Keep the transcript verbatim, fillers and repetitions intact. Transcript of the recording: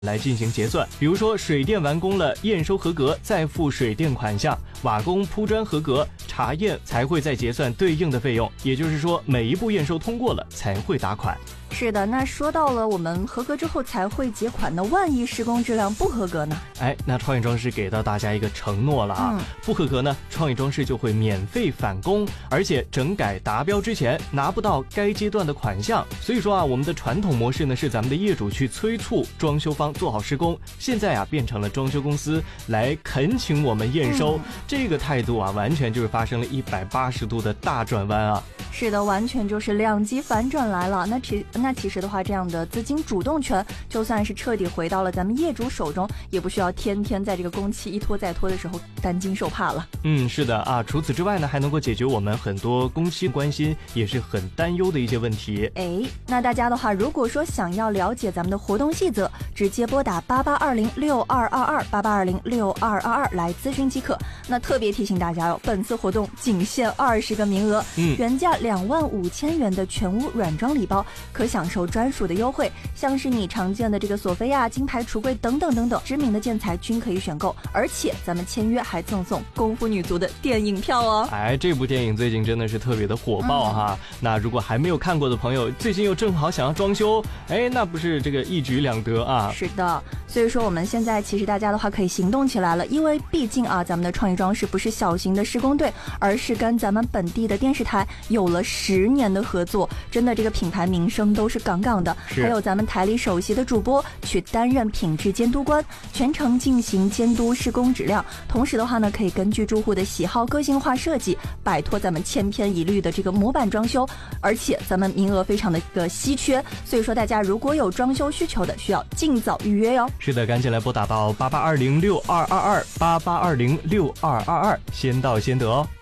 来进行结算。比如说水电完工了，验收合格再付水电款项，瓦工铺砖合格，查验才会再结算对应的费用。也就是说，每一步验收通过了才会打款。 是的，那说到了我们合格之后才会结款，那万一施工质量不合格呢？ 哎，那创意装饰给到大家一个承诺了啊，嗯、不合格呢，创意装饰就会免费返工，而且整改达标之前拿不到该阶段的款项。所以说啊，我们的传统模式呢是咱们的业主去催促装修方做好施工，现在啊变成了装修公司来恳请我们验收，嗯、这个态度啊完全就是发生了一百八十度的大转弯啊。 是的，完全就是两极反转来了。那其那其实的话，这样的资金主动权就算是彻底回到了咱们业主手中，也不需要天天在这个工期一拖再拖的时候担惊受怕了。 嗯，是的啊。除此之外呢，还能够解决我们很多工期关心也是很担忧的一些问题。 哎，那大家的话，如果说想要了解咱们的活动细则，直接拨打八八二零六二二二八八二零六二二二来咨询即可。那特别提醒大家哟，本次活动仅限二十个名额，嗯，原价两万五千元的全屋软装礼包可享受专属的优惠，像是你常见的这个索菲亚、金牌橱柜等等等等知名的建材均可以选购，而且咱们签约还赠送功夫女足的电影票哦。 哎，这部电影最近真的是特别的火爆哈、嗯。那如果还没有看过的朋友，最近又正好想要装修，哎，那不是这个一举两得啊？ 是的，所以说我们现在其实大家的话可以行动起来了，因为毕竟啊，咱们的创意装饰不是小型的施工队，而是跟咱们本地的电视台有了十年的合作，真的这个品牌名声都是杠杠的。还有咱们台里首席的主播去担任品质监督官，全程进行监督施工质量，同时的话呢，可以根据住户的喜好个性化设计，摆脱咱们千篇一律的这个模板装修，而且咱们名额非常的一个稀缺，所以说大家如果有装修需求的，需要尽早预约哟。 是的，赶紧来拨打到八八二零六二二二八八二零六二二二，先到先得哦。